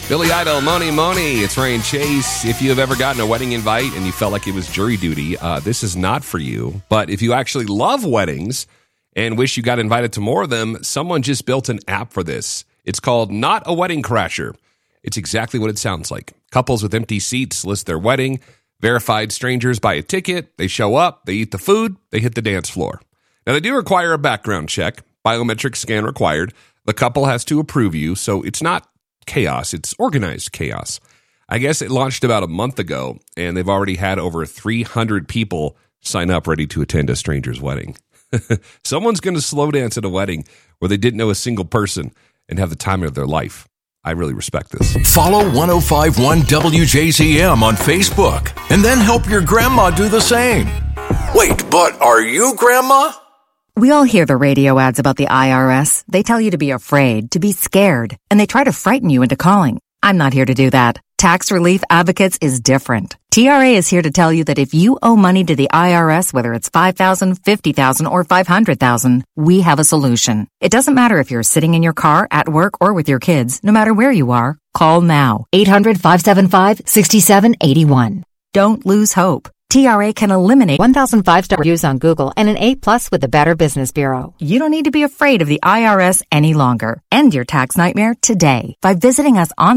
Billy Idol, Moni Moni. It's Ryan Chase. If you have ever gotten a wedding invite and you felt like it was jury duty, this is not for you. But if you actually love weddings and wish you got invited to more of them, someone just built an app for this. It's called Not a Wedding Crasher. It's exactly what it sounds like. Couples with empty seats list their wedding. Verified strangers buy a ticket. They show up. They eat the food. They hit the dance floor. Now, they do require a background check. Biometric scan required. The couple has to approve you, so it's not chaos. It's organized chaos. I guess it launched about a month ago, and they've already had over 300 people sign up ready to attend a stranger's wedding. Someone's going to slow dance at a wedding where they didn't know a single person and have the time of their life. I really respect this. Follow 105.1 WJZM on Facebook, and then help your grandma do the same. Wait, but are you grandma? We all hear the radio ads about the IRS. They tell you to be afraid, to be scared, and they try to frighten you into calling. I'm not here to do that. Tax Relief Advocates is different. TRA is here to tell you that if you owe money to the IRS, whether it's $5,000, $50,000, or $500,000, we have a solution. It doesn't matter if you're sitting in your car, at work, or with your kids. No matter where you are, call now. 800-575-6781. Don't lose hope. TRA can eliminate 1,000 5-star reviews on Google and an A+ with the Better Business Bureau. You don't need to be afraid of the IRS any longer. End your tax nightmare today by visiting us online.